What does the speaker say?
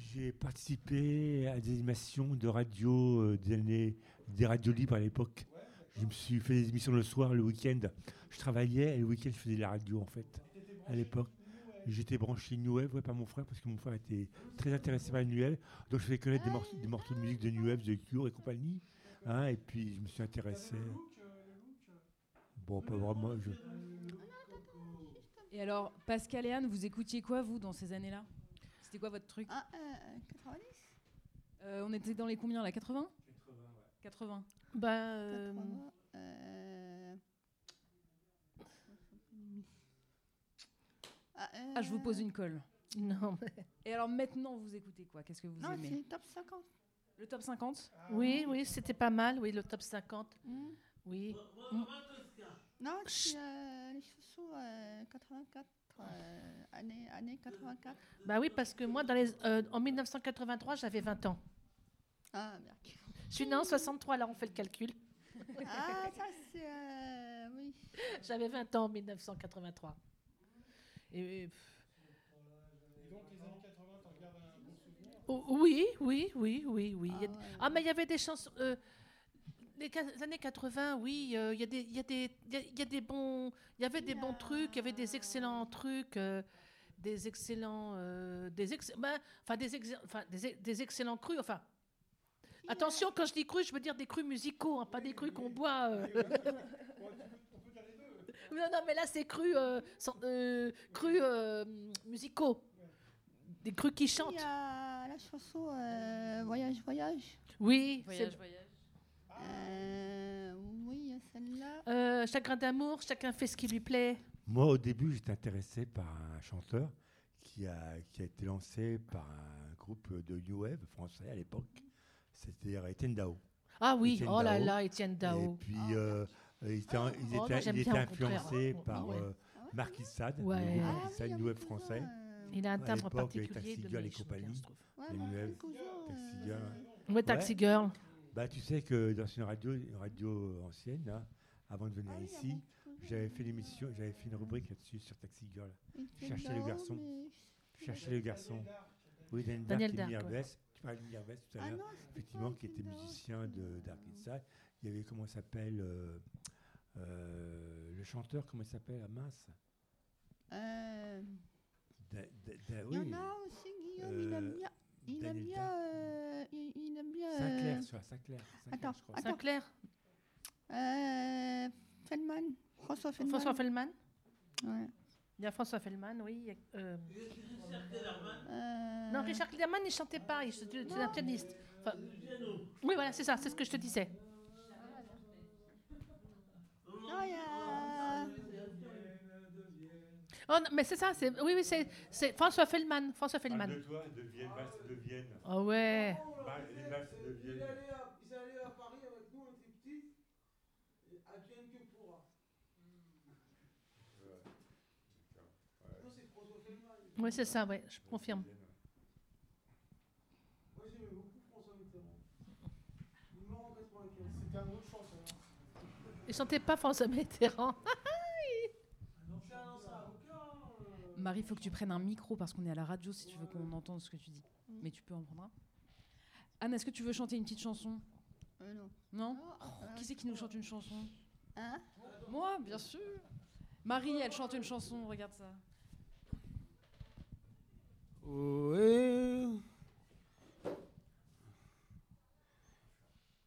J'ai participé à des animations de radio des radios libres à l'époque. Je me suis fait des émissions le soir, le week-end. Je travaillais et le week-end, je faisais de la radio en fait, à l'époque. J'étais branché New Wave, ouais, par mon frère, parce que mon frère était très intéressé par la New Wave. Donc je faisais connaître des morceaux de musique de New Wave, de Cure et compagnie. Hein, et puis je me suis intéressé. Bon, pas vraiment. Et alors, Pascal et Anne, vous écoutiez quoi, vous, dans ces années-là? C'était quoi votre truc? 90. On était dans les combien, là? 80? 80. Bah, 80. Ah, je vous pose une colle. non, mais... Et alors maintenant, vous écoutez quoi? Qu'est-ce que vous Non, aimez? c'est top 50. Le top 50? Oui, c'était pas mal, oui, le top 50. Oui. Non, c'est les chaussons 84. Année 84. Bah oui, parce que moi, en 1983, j'avais 20 ans. Ah, bien. Je suis née en 63, là, on fait le calcul. Ah, ça, c'est. Oui. J'avais 20 ans en 1983. Et Donc les années 80, t'en gardes un bon souvenir? oui. Il y a- ouais. Ah, mais il y avait des chansons. Les années 80, oui, il y avait des bons trucs, il y avait des excellents trucs, des excellents, des excellents crus. Enfin, attention, quand je dis crus, je veux dire des crus musicaux, hein, pas des crus qu'on boit. On peut dire les deux. Non, mais là c'est crus, crus musicaux, des crus qui Il chantent. y a la chanson Voyage, Voyage. Oui, Voyage. Oui, il y a celle-là. Chagrin d'amour, chacun fait ce qui lui plaît. Moi, au début, j'étais intéressé par un chanteur qui a été lancé par un groupe de New Wave français à l'époque. C'était Étienne Dao. Ah oui, Étienne oh là Dao. là, Étienne Et Dao. puis, non, j'aime il était bien, au contraire. influencé par Ouais. Marquis de Sade, Ouais. le groupe Ah Marquis de Sade, New Wave français. Il a un À timbre l'époque, particulier Taxi de Girl et Michel compagnie. Drucker, je trouve. Les New Wave, Taxi Girl. Ouais, Taxi Girl. Bah, tu sais que dans une radio ancienne, là, avant de venir ici, j'avais fait une rubrique là-dessus sur Taxi Girl. Chercher le garçon. Chercher le garçon. Oui, Daniel Dark. Dark, ouais. Tu parlais de Nirvana tout à l'heure, effectivement, qui était musicien de Dark Side. Il y avait, comment il s'appelle, le chanteur, comment il s'appelle, mince. Il y en a aussi, Guillaume, il aime bien. Saint-Clair, Attends, je crois. Sinclair. Feldman. François Feldman. François Feldman. Ouais. Il y a François Feldman, oui. Non, Richard Clerman, il ne chantait pas, c'était un pianiste. Enfin, oui, voilà, c'est ça, c'est ce que je te disais. Non, il y a. Oh, non, mais c'est ça, oui, c'est François Feldman. François Feldman. De toi, de Vienne, valse de Vienne. Oh ouais. Les valses de Ils Vienne. allaient à Paris avec nous, on était petits. Advienne que pourra. Non, c'est François Feldman. Oui, c'est ça, ouais, je confirme. Moi, j'aimais beaucoup François Mitterrand. Il est mort en 95. C'était un autre chanteur. Il chantait pas François Mitterrand. C'est un ancien avocat. Marie, il faut que tu prennes un micro parce qu'on est à la radio si tu veux qu'on entende ce que tu dis. Mais tu peux en prendre un. Anne, est-ce que tu veux chanter une petite chanson? Non. Non? Qui c'est qui nous chante une chanson? Hein? Moi, bien sûr. Marie, elle chante une chanson, regarde ça.